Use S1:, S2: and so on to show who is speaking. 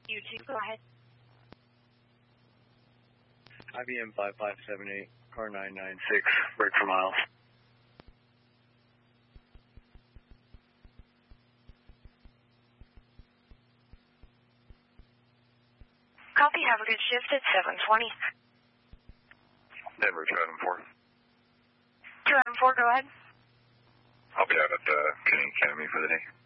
S1: U2, go ahead.
S2: IBM 5578, car 996, break for miles.
S1: Copy, have a good shift at 7:20.
S3: Denver 204.
S1: 204, go ahead.
S3: I'll be out at the Kenny Academy for the day.